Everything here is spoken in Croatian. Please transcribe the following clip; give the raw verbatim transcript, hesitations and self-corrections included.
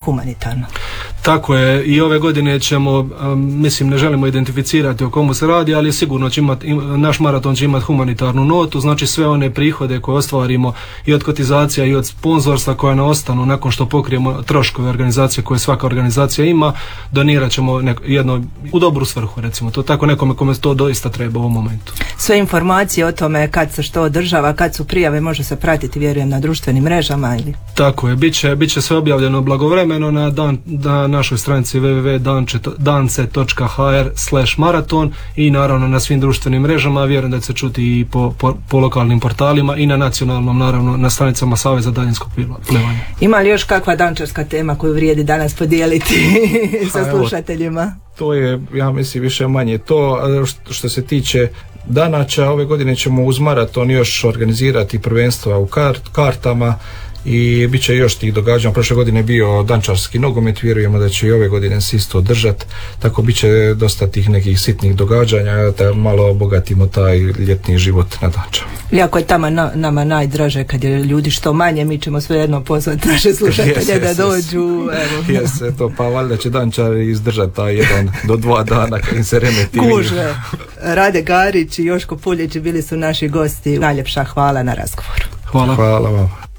humanitarno. Tako je, i ove godine ćemo, mislim, ne želimo identificirati o komu se radi, ali sigurno će imati, naš maraton će imati humanitarnu notu, znači sve one prihode koje ostvarimo i od kotizacija i od sponzorstva koje ne ostanu nakon što pokrijemo troškove organizacije koje svaka organizacija ima, donirat ćemo neko, jedno u dobru svrhu, recimo to tako, nekome kome to doista treba u ovom momentu. Sve informacije o tome kad se što održava, kad su prijave, može se pratiti, vjerujem, na društvenim mrežama ili? Tako je, bit će, bit će sve objavljeno blagovremeno na, dan, na našoj stranici w w w točka dance točka h r slash maraton i naravno na svim društvenim mrežama, vjerujem da će se čuti i po, po, po lokalnim portalima i na nacionalnom, naravno na stranicama Saveza daljinskog plivanja. Ima li još kakva dančarska tema koju vrijedi danas podijeliti sa slušateljima? To je, ja mislim, više manje to. Što se tiče danača, ove godine ćemo uz maraton još organizirati prvenstva u kart, kartama i bit će još tih događanja. Prošle godine je bio dančarski nogomet, vjerujemo da će i ove godine se isto održati, tako bit će dosta tih nekih sitnih događanja da malo obogatimo taj ljetni život na Danča. Iako je tamo na, nama najdraže kad je ljudi što manje, mi ćemo svejedno pozvati naše slušatelje da dođu. Jeste to, pa valjda će Dančari izdržati taj jedan do dva dana kad im se remeti. Kuže. Rade Garić i Joško Puljić bili su naši gosti. Najljepša hvala na razgovoru. Hvala. Hvala vam.